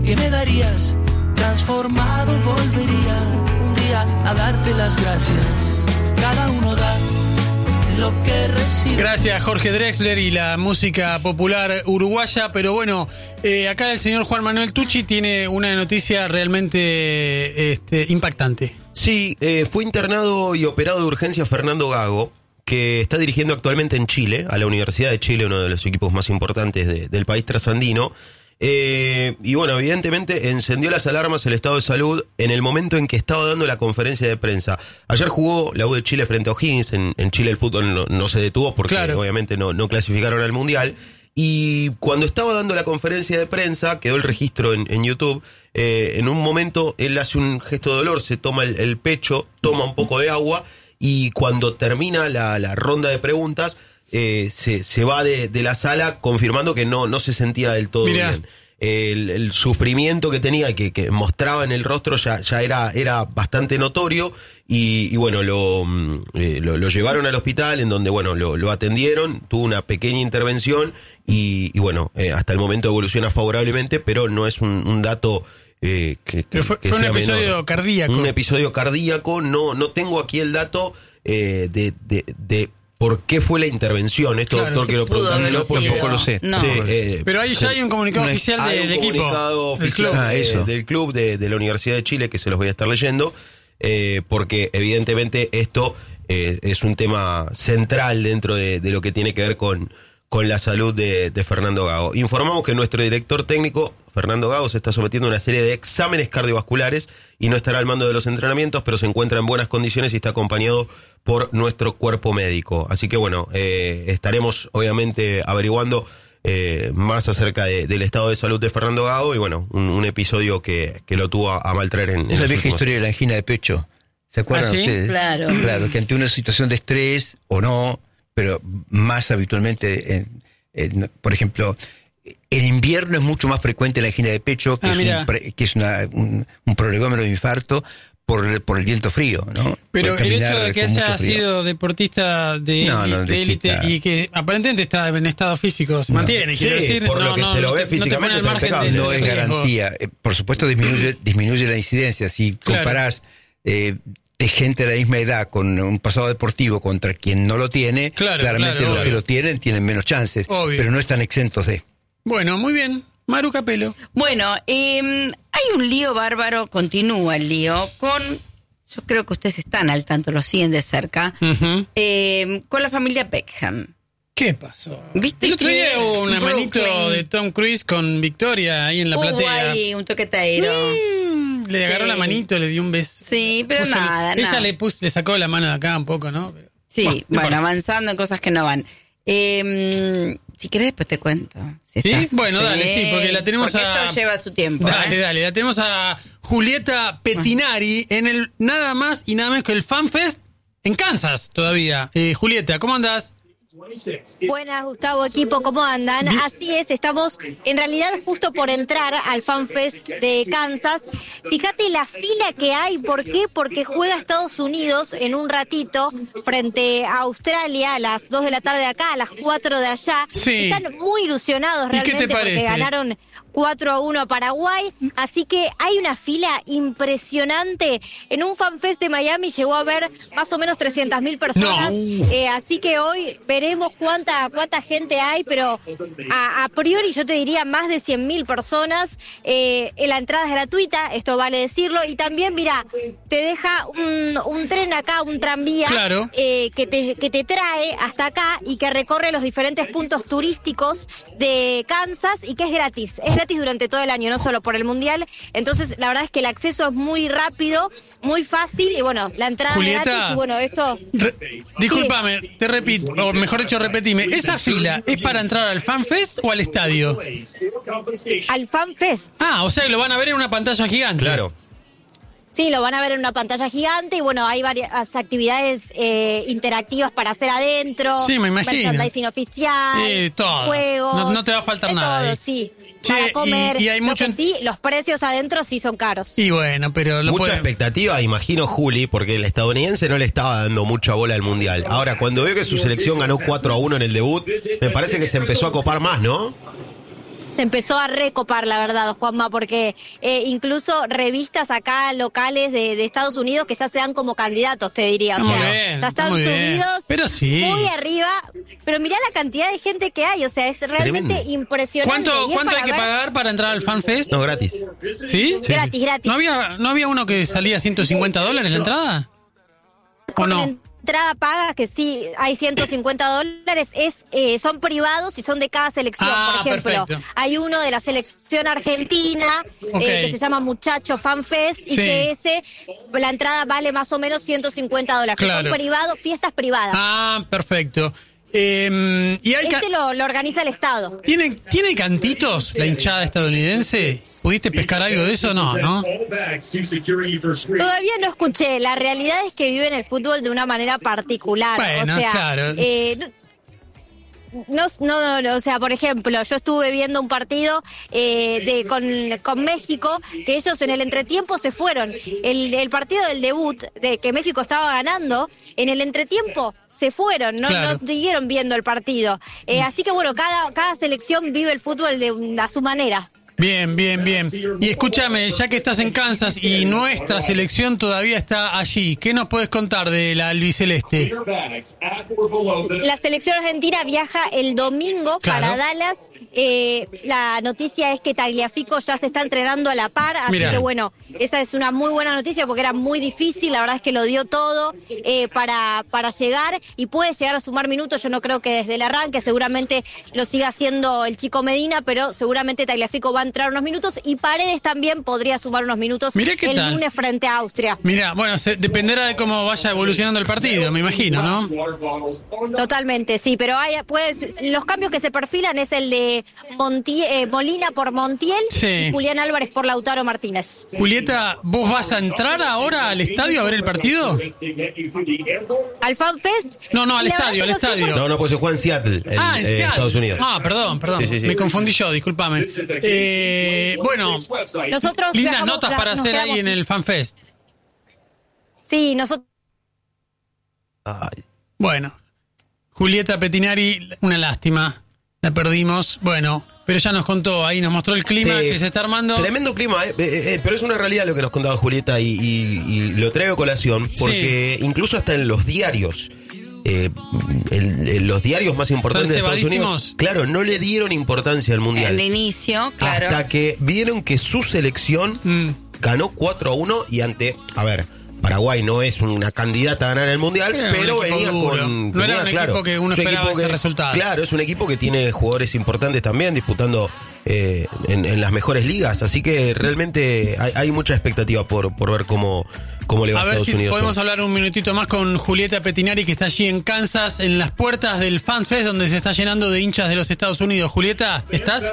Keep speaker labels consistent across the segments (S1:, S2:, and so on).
S1: ¿qué me darías? Transformado volvería un día a darte las gracias. Cada uno da lo que recibe.
S2: Gracias, Jorge Drexler y la música popular uruguaya. Pero bueno, acá el señor Juan Manuel Tucci tiene una noticia realmente impactante.
S3: Sí, fue internado y operado de urgencia Fernando Gago, que está dirigiendo actualmente en Chile, a la Universidad de Chile, uno de los equipos más importantes del país trasandino. Y bueno, evidentemente encendió las alarmas el estado de salud en el momento en que estaba dando la conferencia de prensa. Ayer jugó la U de Chile frente a O'Higgins. En Chile el fútbol no se detuvo porque obviamente no clasificaron al Mundial. Y cuando estaba dando la conferencia de prensa, quedó el registro en YouTube, en un momento él hace un gesto de dolor, se toma el pecho, toma un poco de agua, y cuando termina la ronda de preguntas, se va de la sala confirmando que no se sentía del todo bien. El sufrimiento que tenía, que mostraba en el rostro, ya era bastante notorio, y bueno, lo llevaron al hospital, en donde bueno lo atendieron, tuvo una pequeña intervención, y bueno, hasta el momento evoluciona favorablemente, pero no es un dato que
S2: fue un episodio cardíaco.
S3: Un episodio cardíaco, no tengo aquí el dato de ¿por qué fue la intervención? Esto, doctor, quiero preguntárselo porque poco lo sé.
S4: No.
S3: Sí,
S2: pero ahí ya hay un comunicado oficial del equipo.
S3: Comunicado oficial del club de la Universidad de Chile, que se los voy a estar leyendo, porque evidentemente esto es un tema central dentro de lo que tiene que ver con la salud de Fernando Gago. Informamos que nuestro director técnico, Fernando Gago, se está sometiendo a una serie de exámenes cardiovasculares y no estará al mando de los entrenamientos, pero se encuentra en buenas condiciones y está acompañado por nuestro cuerpo médico. Así que bueno, estaremos obviamente averiguando más acerca del estado de salud de Fernando Gago, y bueno, un episodio que lo tuvo a mal traer en
S4: la vieja historia de la angina de pecho. ¿Se acuerdan ustedes?
S5: Claro,
S4: que ante una situación de estrés o no, pero más habitualmente, por ejemplo, en invierno es mucho más frecuente la angina de pecho, que es un prolegómeno de infarto por el viento frío, ¿no?
S2: Pero el hecho de que haya sido deportista de élite y que aparentemente está en estado físico, se mantiene, quiero decir,
S3: por lo que se lo ve físicamente está impecable.
S4: No es garantía. Por supuesto disminuye la incidencia. Si comparás de gente de la misma edad con un pasado deportivo contra quien no lo tiene, claramente los que lo tienen menos chances, pero no están exentos de.
S2: Bueno, muy bien. Maru Capelo.
S5: Bueno, hay un lío bárbaro, continúa el lío, yo creo que ustedes están al tanto, lo siguen de cerca, con la familia Beckham.
S2: ¿Qué pasó?
S5: ¿Viste?
S2: El otro día hubo una manito de Tom Cruise con Victoria ahí en la platea.
S5: Ahí un toquetero.
S2: Le agarró la manito, le dio un beso.
S5: Sí, pero nada.
S2: Ella le sacó la mano de acá un poco, ¿no? Pero,
S5: sí, bueno, avanzando en cosas que no van. Si querés después te cuento.
S2: ¿Sí? Bueno, dale, sí, porque la tenemos
S5: porque esto lleva su tiempo.
S2: Dale, la tenemos a Julieta Pettinari en el nada más y nada menos que el FanFest en Kansas todavía. Julieta, ¿cómo andás?
S6: Buenas, Gustavo, equipo, ¿cómo andan? Así es, estamos en realidad justo por entrar al FanFest de Kansas. Fíjate la fila que hay, ¿por qué? Porque juega Estados Unidos en un ratito frente a Australia a las 2 de la tarde acá, a las 4 de allá.
S2: Sí.
S6: Están muy ilusionados realmente.
S2: ¿Y qué te parece?
S6: Porque ganaron 4-1 a Paraguay, así que hay una fila impresionante. En un FanFest de Miami llegó a haber más o menos 300.000 personas, así que hoy veremos cuánta gente hay, pero a priori yo te diría más de 100.000 personas. La entrada es gratuita, esto vale decirlo, y también, mira, te deja un tren acá, un tranvía,
S2: claro,
S6: que te trae hasta acá y que recorre los diferentes puntos turísticos de Kansas y que es gratis. Es gratis durante todo el año, no solo por el Mundial. Entonces, la verdad es que el acceso es muy rápido, muy fácil, y bueno, la entrada
S2: Julieta,
S6: es gratis, y bueno, esto...
S2: Discúlpame, te repito, o mejor dicho, repetime, ¿esa fila es para entrar al FanFest o al estadio?
S6: Al FanFest.
S2: O sea que lo van a ver en una pantalla gigante.
S3: Claro.
S6: Sí, lo van a ver en una pantalla gigante y bueno, hay varias actividades interactivas para hacer adentro.
S2: Sí, me imagino.
S6: Merchandising oficial,
S2: todo.
S6: Juegos.
S2: No te va a faltar nada.
S6: Todo, sí.
S2: Che,
S6: para comer.
S2: y hay mucho...
S6: Sí, los precios adentro sí son caros.
S2: Y bueno, pero...
S3: Mucha expectativa, imagino, Juli, porque el estadounidense no le estaba dando mucha bola al Mundial. Ahora, cuando veo que su selección ganó 4-1 en el debut, me parece que se empezó a copar más, ¿no?
S6: se empezó a recopar, la verdad, Juanma, porque incluso revistas acá locales de Estados Unidos que ya se dan como candidatos, te diría. O sea, ya están subidos muy arriba. Pero mirá la cantidad de gente que hay, o sea, es realmente impresionante.
S2: ¿Cuánto hay que pagar para entrar al FanFest?
S3: No, gratis.
S2: ¿Sí?
S6: Gratis.
S2: ¿No había uno que salía $150 la entrada? ¿O no?
S6: Entrada paga, que sí, hay $150, son privados y son de cada selección. Por ejemplo, perfecto. Hay uno de la selección argentina que se llama Muchacho FanFest y que la entrada vale más o menos $150. Claro. Son privados, fiestas privadas.
S2: Ah, perfecto. Y hay
S6: lo organiza el Estado.
S2: ¿Tiene cantitos la hinchada estadounidense? ¿Pudiste pescar algo de eso? No.
S6: Todavía no escuché. La realidad es que viven el fútbol de una manera particular.
S2: Bueno, o sea, claro.
S6: No, o sea, por ejemplo, yo estuve viendo un partido con México, que ellos en el entretiempo se fueron. El partido del debut, de que México estaba ganando, en el entretiempo se fueron, no siguieron viendo el partido. Así que bueno, cada selección vive el fútbol a su manera.
S2: Bien. Y escúchame, ya que estás en Kansas y nuestra selección todavía está allí, ¿qué nos puedes contar de la albiceleste?
S6: La selección argentina viaja el domingo para Dallas. La noticia es que Tagliafico ya se está entrenando a la par, así que bueno, esa es una muy buena noticia porque era muy difícil, la verdad es que lo dio todo para llegar y puede llegar a sumar minutos. Yo no creo que desde el arranque, seguramente lo siga haciendo el Chico Medina, pero seguramente Tagliafico va a entrar unos minutos y Paredes también podría sumar unos minutos el lunes frente a Austria.
S2: Mira, bueno, dependerá de cómo vaya evolucionando el partido, me imagino, ¿no?
S6: Totalmente, sí, pero los cambios que se perfilan es el de Molina por Montiel y Julián Álvarez por Lautaro Martínez.
S2: Julieta, ¿vos vas a entrar ahora al estadio a ver el partido?
S6: ¿Al FanFest?
S2: No, al estadio.
S3: No, pues se juega en Seattle, en Estados Unidos.
S2: Ah, perdón. Sí. Me confundí yo, discúlpame. Bueno,
S6: nosotros
S2: lindas notas para hacer ahí en el FanFest.
S6: Sí, nosotros.
S2: Bueno, Julieta Pettinari, una lástima, la perdimos. Bueno, pero ya nos contó, ahí nos mostró el clima que se está armando. Tremendo
S3: clima, pero es una realidad lo que nos contaba Julieta y lo traigo a colación, porque incluso hasta en los diarios. Los diarios más importantes de Estados Unidos, claro, no le dieron importancia al Mundial.
S5: Al inicio, claro.
S3: Hasta que vieron que su selección ganó 4-1 y Paraguay no es una candidata a ganar el Mundial, pero venía con...
S2: No era un equipo que uno esperaba ese resultado.
S3: Claro, es un equipo que tiene jugadores importantes también disputando en las mejores ligas, así que realmente hay mucha expectativa por ver cómo le va a Estados Unidos.
S2: Podemos hablar un minutito más con Julieta Pettinari, que está allí en Kansas, en las puertas del FanFest, donde se está llenando de hinchas de los Estados Unidos. Julieta, ¿estás?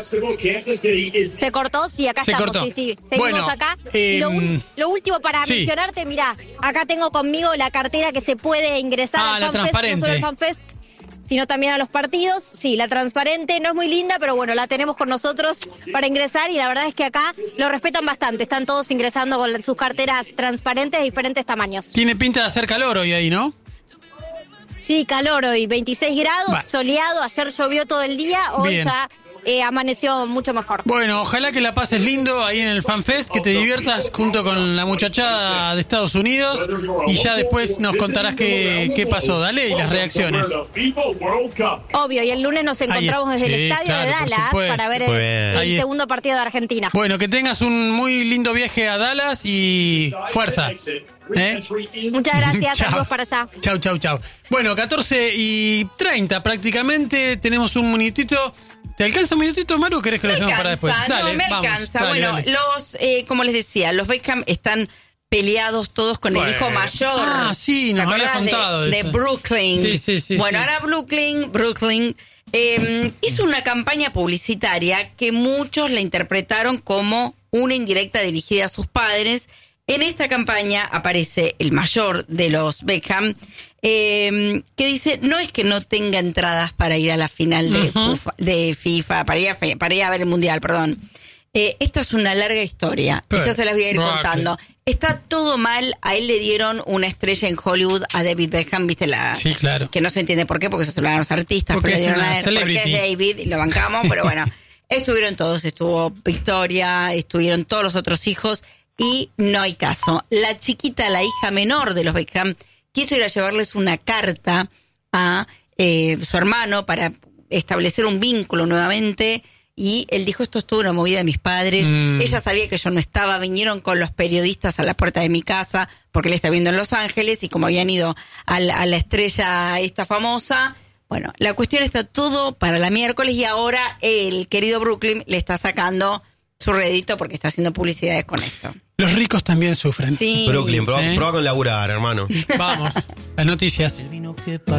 S6: Se cortó, sí, acá estamos. Sí. Seguimos acá. Lo último para mencionarte, mirá, acá tengo conmigo la cartera que se puede ingresar al FanFest, no solo al FanFest, sino también a los partidos. Sí, la transparente no es muy linda, pero bueno, la tenemos con nosotros para ingresar y la verdad es que acá lo respetan bastante. Están todos ingresando con sus carteras transparentes de diferentes tamaños.
S2: Tiene pinta de hacer calor hoy ahí, ¿no?
S6: Sí, calor hoy, 26 grados, soleado, ayer llovió todo el día, hoy ya amaneció mucho mejor.
S2: Bueno, ojalá que la pases lindo ahí en el FanFest, que te diviertas junto con la muchachada de Estados Unidos y ya después nos contarás qué pasó. Dale, y las reacciones.
S6: Obvio, y el lunes nos encontramos desde el estadio de Dallas para ver el segundo partido de Argentina.
S2: Bueno, que tengas un muy lindo viaje a Dallas y fuerza.
S6: Muchas gracias, saludos para allá.
S2: Chau. Bueno, 14:30 prácticamente, tenemos un minutito. ¿Te alcanza un minutito, Maru, o querés que lo dejemos para después?
S5: Dale, me alcanza. Dale. Como les decía, los Beckham están peleados todos con el hijo mayor.
S2: Ah, sí, nos había contado
S5: de Brooklyn.
S2: Sí.
S5: Bueno, ahora Brooklyn hizo una campaña publicitaria que muchos la interpretaron como una indirecta dirigida a sus padres. En esta campaña aparece el mayor de los Beckham, que dice, no es que no tenga entradas para ir a la final de FIFA, para ir a ver el Mundial, perdón. Esta es una larga historia, y ya se las voy a ir contando. Está todo mal, a él le dieron una estrella en Hollywood, a David Beckham, ¿viste?
S2: Sí, claro.
S5: Que no se entiende por qué, porque eso se lo dan los artistas,
S2: porque
S5: pero
S2: es
S5: porque es David, y lo bancamos, pero bueno. Estuvieron todos, estuvo Victoria, estuvieron todos los otros hijos y no hay caso. La chiquita, la hija menor de los Beckham, quiso ir a llevarles una carta a su hermano para establecer un vínculo nuevamente y él dijo, esto es toda una movida de mis padres. Ella sabía que yo no estaba, vinieron con los periodistas a la puerta de mi casa porque él está viviendo en Los Ángeles y como habían ido a la estrella esta famosa. Bueno, la cuestión está todo para la miércoles y ahora el querido Brooklyn le está sacando su rédito porque está haciendo publicidades con esto.
S2: Los ricos también sufren.
S5: Sí.
S3: Brooklyn, prueba con laburar, hermano.
S2: Vamos, las noticias.